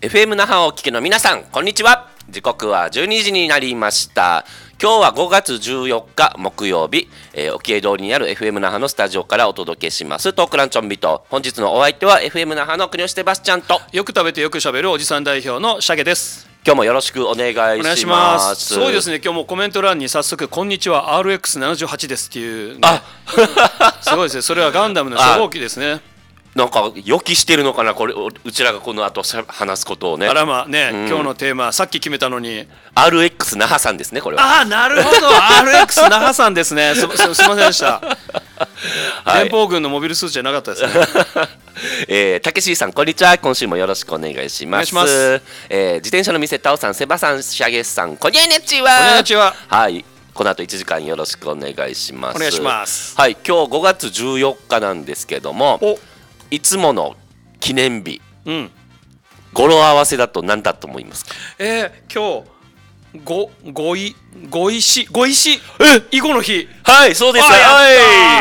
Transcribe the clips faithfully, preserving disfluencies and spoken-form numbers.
エフエム 那覇をお聞きの皆さん、こんにちは。時刻はじゅうにじになりました。今日はごがつじゅうよっか木曜日、えー、沖江通りにある エフエム 那覇のスタジオからお届けしますトークランチョンビト。本日のお相手は エフエム 那覇の国吉セバスチャンと、 よく食べてよくしゃべるおじさん代表のシャゲです。 今日もよろしくお願いします。お願いします。 すごいですね。今日もコメント欄に早速こんにちは アールエックスななじゅうはち ですっていう、ね、 あすごいですね。それはガンダムの初号機ですね。 なんか予期してるのかな、これうちらがこの後話すことをね。 あらまあね、うん、今日のテーマさっき決めたのにアールエックス 那覇さんですね、これは。 ああ、なるほどアールエックス 那覇さんですね。す, す, すいませんでした、はい、連邦軍のモビルスーツじゃなかったですね。 えー、たけしさんこんにちは。今週もよろしくお願いします。お願いします。えー、自転車の店タオさん、セバさん、シャゲさん、こにゃいねちは。 こにゃいねちは。 はい、この後いちじかんよろしくお願いします。 お願いします。 はい、今日ごがつじゅうよっかなんですけども、いつもの記念日、うん、語呂合わせだと何だと思いますか？ えー、今日ご、ごい、ご石、ご石、え、囲碁の日。 はい、そうです。はい。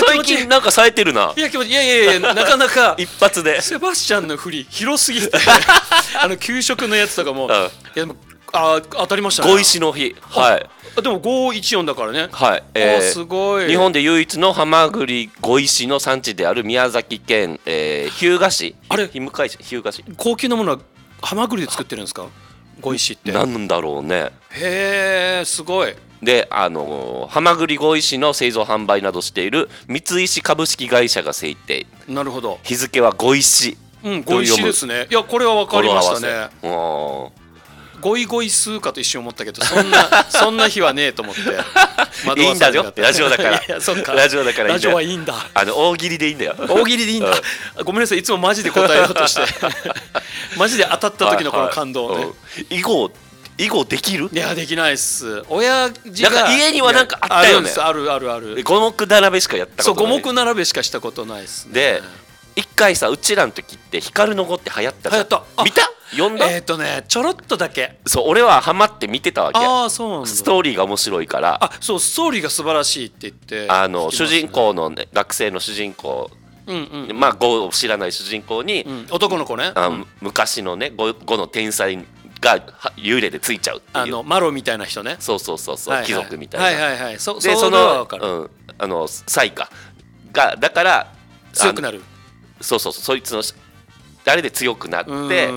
最近なんか冴えてるな。 いや、いやいやいや、なかなか一発で。 セバスチャンの振り広すぎて、あの給食のやつとかも、うん、いやでもあ当たりましたね。 ご石の日。はい。 でもごいちよんだからね。 はい。えー、すごい。 日本で唯一のハマグリ碁石の産地である宮崎県、えー、日向市。 あれ、 日向市、日向市。 高級なものはハマグリで作ってるんですか？碁石って。 なんだろうね。 へえ、すごい。 で、あのー、ハマグリ碁石の製造販売などしている三石株式会社が制定。 なるほど。 日付は碁石。 うん、碁石ですね。いや、これは分かりましたね。うん。ゴイゴイスーかと一瞬思ったけど、そんなそんな日はねえと思って。 いいんだよ、ラジオだから。 いや、そっか。 ラジオだからいいんだよ。 ラジオはいいんだ。 あの大喜利でいいんだよ。 大喜利でいいんだ。ごめんなさい、いつもマジで答えようとして、マジで当たった時のこの感動ね。 囲碁囲碁できる？ いや、できないっす。親父がなんか家にはなんかあったよね。 あるあるある。 五目並べしかやったことない。 そう、五目並べしかしたことないっすね。 で、一回さ、うちらの時って光の碁って流行ったじゃん。 流行った。 見た？読んだ？ えっとね、ちょろっとだけ。 そう、俺はハマって見てたわけ。 ああ、そうなんだ。 ストーリーが面白いから。 あ、そう、ストーリーが素晴らしいって言って、 あの主人公のね、学生の主人公、うんうん、まあ碁を知らない主人公に、うん、 男の子ね、 あ、うん、昔のね碁の天才が幽霊でついちゃうっていう、 あのマロみたいな人ね。 そうそうそうそう、はいはい、貴族みたいな。 はいはいはい。そでその、うん、あの才かがだから強くなる。 そうそうそう、そいつのあれで強くなって。